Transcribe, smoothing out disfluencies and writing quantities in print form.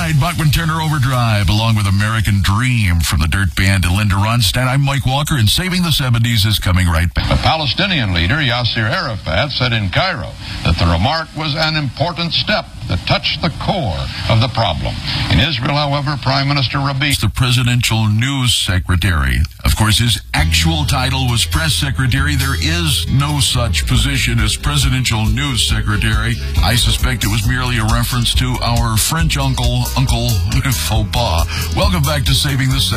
right, Buckman Turner Overdrive, along with American Dream from the Dirt Band and Linda Ronstadt. I'm Mike Walker, and Saving the 70s is coming right back. The Palestinian leader, Yasser Arafat, said in Cairo that the remark was an important step that touched the core of the problem. In Israel, however, Prime Minister Rabin, the presidential news secretary. Of course, his actual title was press secretary. There is no such position as presidential news secretary. I suspect it was merely a reference to our French uncle faux pas. Welcome back to Saving the 70s.